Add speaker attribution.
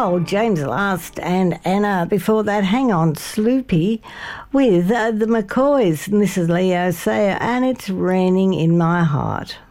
Speaker 1: Oh, James Last and Anna. Before that, Hang On Sloopy with the McCoys. And this is Leo Sayer, and it's Raining in My Heart.